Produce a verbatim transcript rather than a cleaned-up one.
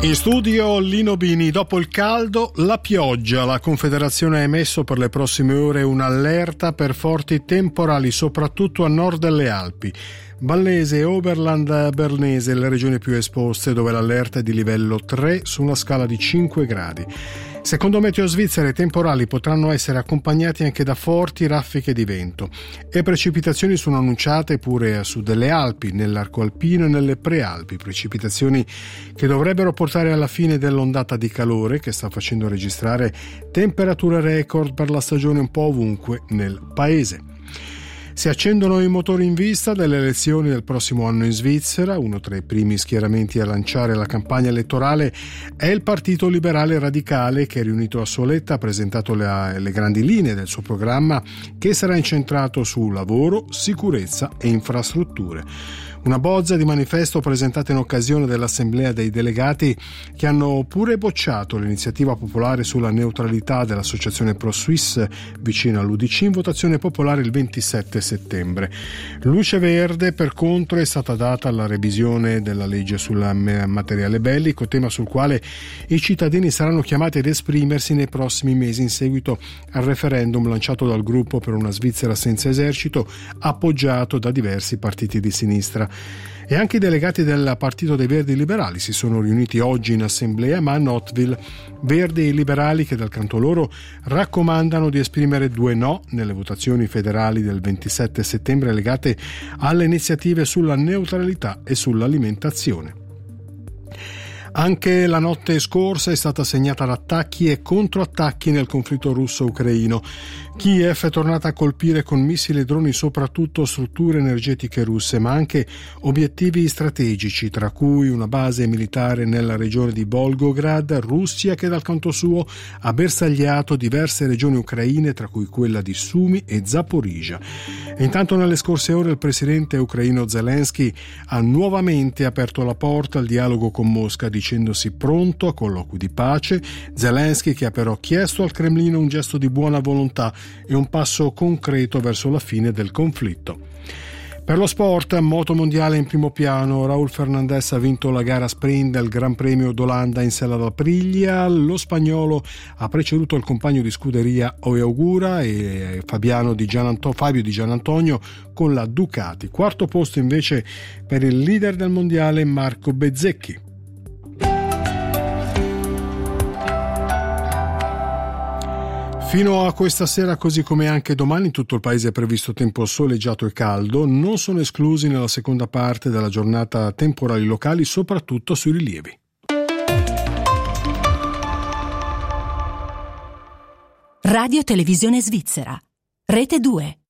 In studio Lino Bini. Dopo il caldo, la pioggia. La Confederazione ha emesso per le prossime ore un'allerta per forti temporali, soprattutto a nord delle Alpi. Vallese e Oberland Bernese, le regioni più esposte, dove l'allerta è di livello tre su una scala di cinque gradi. Secondo Meteo Svizzera, i temporali potranno essere accompagnati anche da forti raffiche di vento e precipitazioni sono annunciate pure a sud delle Alpi, nell'arco alpino e nelle prealpi, precipitazioni che dovrebbero portare alla fine dell'ondata di calore che sta facendo registrare temperature record per la stagione un po' ovunque nel paese. Si accendono i motori in vista delle elezioni del prossimo anno in Svizzera. Uno tra i primi schieramenti a lanciare la campagna elettorale è il Partito Liberale Radicale, che riunito a Soletta ha presentato le, le grandi linee del suo programma, che sarà incentrato su lavoro, sicurezza e infrastrutture. Una bozza di manifesto presentata in occasione dell'assemblea dei delegati, che hanno pure bocciato l'iniziativa popolare sulla neutralità dell'associazione ProSwiss vicina all'U D C in votazione popolare il ventisette settembre. Luce verde, per contro, è stata data alla revisione della legge sul materiale bellico, tema sul quale i cittadini saranno chiamati ad esprimersi nei prossimi mesi in seguito al referendum lanciato dal gruppo per una Svizzera senza esercito, appoggiato da diversi partiti di sinistra. E anche i delegati del Partito dei Verdi Liberali si sono riuniti oggi in assemblea, ma a Nottwil. Verdi e liberali che dal canto loro raccomandano di esprimere due no nelle votazioni federali del ventisette settembre legate alle iniziative sulla neutralità e sull'alimentazione. Anche la notte scorsa è stata segnata da attacchi e controattacchi nel conflitto russo-ucraino. Kiev è tornata a colpire con missili e droni soprattutto strutture energetiche russe, ma anche obiettivi strategici, tra cui una base militare nella regione di Volgograd. Russia, che dal canto suo ha bersagliato diverse regioni ucraine, tra cui quella di Sumi e Zaporizhzhia. E intanto nelle scorse ore il presidente ucraino Zelensky ha nuovamente aperto la porta al dialogo con Mosca, dicendosi pronto a colloqui di pace. Zelensky, che ha però chiesto al Cremlino un gesto di buona volontà e un passo concreto verso la fine del conflitto. Per lo sport, moto mondiale in primo piano. Raúl Fernández ha vinto la gara sprint del Gran Premio d'Olanda in Sella d'Aprilia. Lo spagnolo ha preceduto il compagno di scuderia Oeogura e Fabiano di Giananto- Fabio Di Gianantonio con la Ducati. Quarto posto invece per il leader del mondiale Marco Bezzecchi. Fino a questa sera, così come anche domani, in tutto il paese è previsto tempo soleggiato e caldo. Non sono esclusi nella seconda parte della giornata temporali locali, soprattutto sui rilievi. Radio Televisione Svizzera, Rete due.